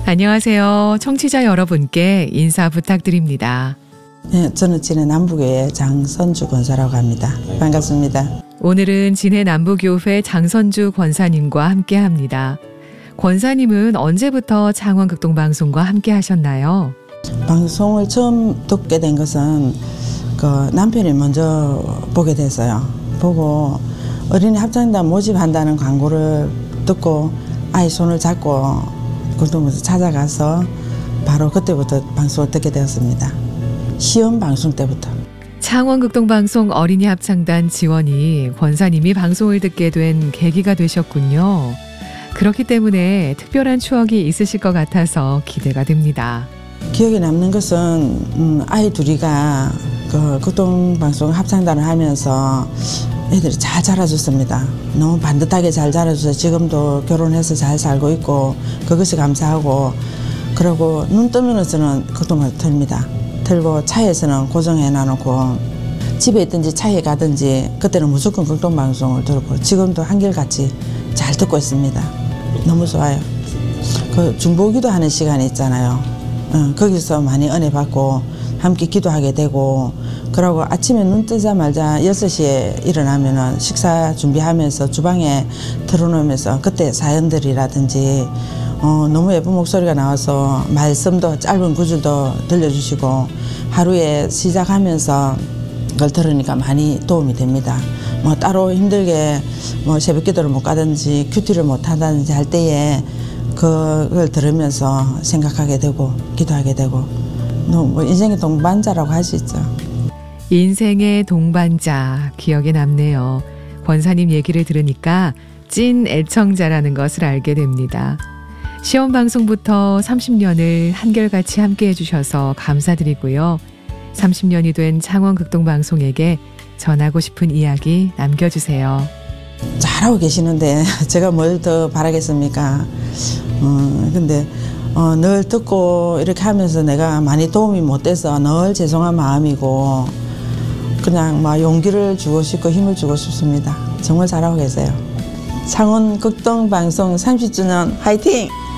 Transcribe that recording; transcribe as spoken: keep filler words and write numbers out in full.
안녕하세요. 청취자 여러분께 인사 부탁드립니다. 네, 저는 진해 남부교회 장선주 권사라고 합니다. 반갑습니다. 오늘은 진해 남부교회 장선주 권사님과 함께합니다. 권사님은 언제부터 창원극동방송과 함께 하셨나요? 방송을 처음 듣게 된 것은 그 남편이 먼저 보게 됐어요. 보고 어린이 합창단 모집한다는 광고를 듣고 아이 손을 잡고 극동방송 찾아가서 바로 그때부터 방송을 듣게 되었습니다. 시험 방송 때부터. 창원극동방송 어린이 합창단 지원이 권사님이 방송을 듣게 된 계기가 되셨군요. 그렇기 때문에 특별한 추억이 있으실 것 같아서 기대가 됩니다. 기억에 남는 것은 음, 아이 둘이가 그 극동방송 합창단을 하면서 애들이 잘 자라줬습니다. 너무 반듯하게 잘 자라줘서 지금도 결혼해서 잘 살고 있고 그것이 감사하고, 그리고 눈 뜨면서는 극동방송 틀립니다. 틀고 차에서는 고정해 놔놓고 집에 있든지 차에 가든지 그때는 무조건 극동방송을 들고 지금도 한결같이 잘 듣고 있습니다. 너무 좋아요. 그 중보기도 하는 시간이 있잖아요. 어, 거기서 많이 은혜 받고 함께 기도하게 되고, 그러고 아침에 눈 뜨자마자 여섯 시에 일어나면은 식사 준비하면서 주방에 틀어놓으면서 그때 사연들이라든지 어, 너무 예쁜 목소리가 나와서 말씀도 짧은 구절도 들려주시고 하루에 시작하면서 그걸 들으니까 많이 도움이 됩니다. 뭐 따로 힘들게 뭐 새벽 기도를 못 가든지 큐티를 못 하든지 할 때에 그걸 들으면서 생각하게 되고 기도하게 되고, 뭐 인생의 동반자라고 할 수 있죠. 인생의 동반자, 기억에 남네요. 권사님 얘기를 들으니까 찐 애청자라는 것을 알게 됩니다. 시험 방송부터 삼십 년을 한결같이 함께 해주셔서 감사드리고요. 삼십 년이 된 창원극동방송에게 전하고 싶은 이야기 남겨주세요. 잘하고 계시는데 제가 뭘 더 바라겠습니까? 어, 근데 어, 늘 듣고 이렇게 하면서 내가 많이 도움이 못 돼서 늘 죄송한 마음이고 그냥 막 용기를 주고 싶고 힘을 주고 싶습니다. 정말 잘하고 계세요. 창원극동방송 삼십 주년 화이팅!